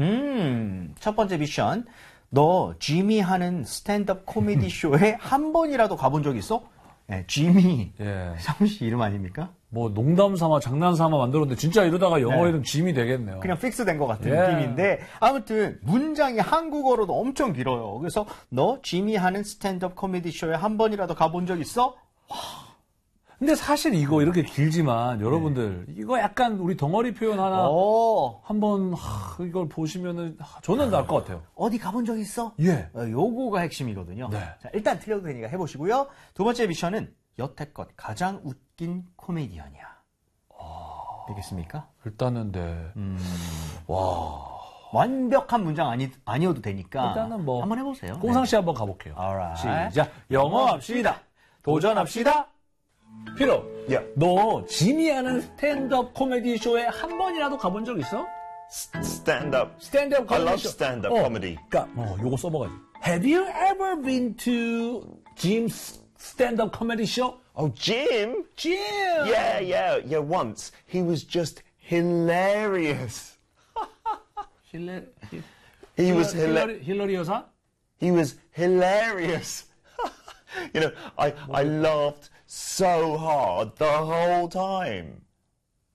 첫 번째 미션. 너 지미 하는 스탠드업 코미디 쇼에 한 번이라도 가본 적 있어? 네, 지미. 예. 상우 씨 이름 아닙니까? 뭐 농담 삼아 장난 삼아 만들었는데 진짜 이러다가 영어 이름 짐이 되겠네요. 그냥 픽스된 것 같은 예. 느낌인데 아무튼 문장이 한국어로도 엄청 길어요. 그래서 너 지미 하는 스탠드업 코미디 쇼에 한 번이라도 가본 적 있어? 근데 사실 이거 이렇게 길지만 여러분들 이거 약간 우리 덩어리 표현 하나 한번 이걸 보시면은 저는 알 것 같아요. 어디 가본 적 있어? 예. 요거가 핵심이거든요. 네. 자, 일단 틀려도 되니까 해보시고요. 두 번째 미션은 여태껏 가장 웃긴 코미디언이야. 되겠습니까? 일단은 네. 와. 완벽한 문장 아니어도 되니까 일단은 뭐 한번 해보세요. 꽁상 씨 한번 가볼게요. Alright. 시작. 영어 합시다. 도전합시다. 피로. Yeah. 너 지미 하는 스탠드업 코미디 쇼에 한 번이라도 가본 적 있어? Stand-up. 스탠드업 I 코미디 love 쇼. stand-up comedy. 그러니까 요거 써먹어야지. Have you ever been to Jim's stand-up comedy show? Oh, Jim? Jim! Yeah, once. He was just hilarious. He was 힐러리 여사? He was hilarious. You know, I laughed so hard the whole time.